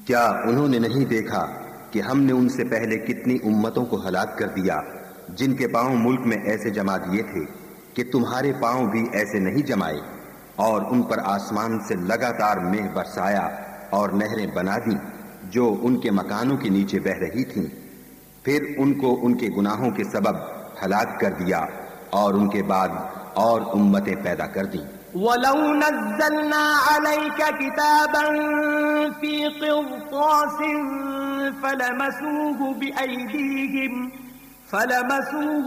क्या उन्होंने नहीं देखा कि हमने उनसे पहले कितनी उम्मतों को हलाक कर दिया जिनके पांव मुल्क में ऐसे जमा दिए थे कि तुम्हारे पांव भी ऐसे नहीं जमाए, और उन पर आसमान से लगातार मेघ बरसाया और नहरें बना दी जो उनके मकानों के नीचे बह रही थीं। फिर उनको उनके गुनाहों के सबब हलाक कर दिया और उनके बाद और उम्मतें पैदा कर दी। वलौ नज़्ज़लना अलैका किताबन फी क़िरतासिन फलमसूहु बिअयदीहिम